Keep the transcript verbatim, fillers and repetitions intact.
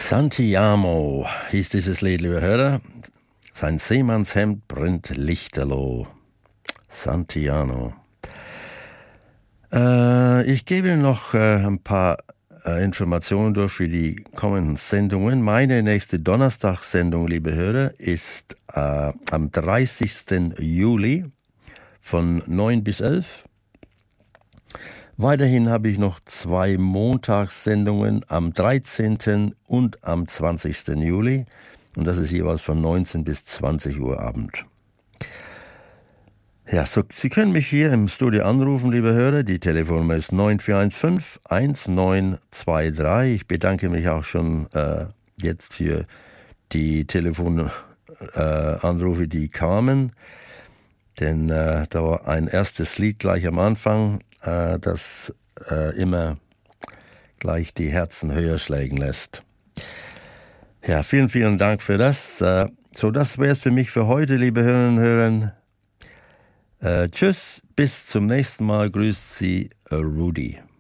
Santiamo hieß dieses Lied, liebe Hörer. Sein Seemannshemd brennt lichterloh. Santiano. Äh, ich gebe Ihnen noch äh, ein paar äh, Informationen durch für die kommenden Sendungen. Meine nächste Donnerstagssendung, liebe Hörer, ist äh, am dreißigsten Juli von neun bis elf. Weiterhin habe ich noch zwei Montagssendungen am dreizehnten und am zwanzigsten Juli. Und das ist jeweils von neunzehn bis zwanzig Uhr Abend. Ja, so, Sie können mich hier im Studio anrufen, liebe Hörer. Die Telefonnummer ist neun vier eins fünf eins neun zwei drei. Ich bedanke mich auch schon äh, jetzt für die Telefonanrufe, äh, die kamen. Denn äh, da war ein erstes Lied gleich am Anfang, äh, das äh, immer gleich die Herzen höher schlägen lässt. Ja, vielen, vielen Dank für das. Äh, so, das wäre es für mich für heute, liebe Hörerinnen und Hörer. Äh, tschüss, bis zum nächsten Mal. Grüßt Sie, äh, Rudi.